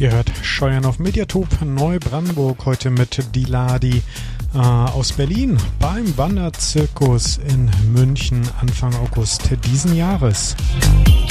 Ihr hört Scheuern auf Mediathop Neubrandenburg, heute mit Diladi aus Berlin beim Wanderzirkus in München Anfang August diesen Jahres.